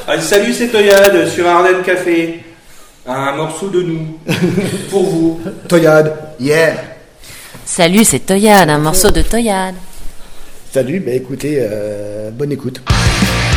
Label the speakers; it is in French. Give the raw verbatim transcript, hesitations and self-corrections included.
Speaker 1: Ah, salut, c'est Toyade sur Ardennes Café. Un morceau de nous. Pour vous.
Speaker 2: Toyade, yeah.
Speaker 3: Salut, c'est Toyade, un morceau de Toyade.
Speaker 2: Salut, bah écoutez, euh, bonne écoute.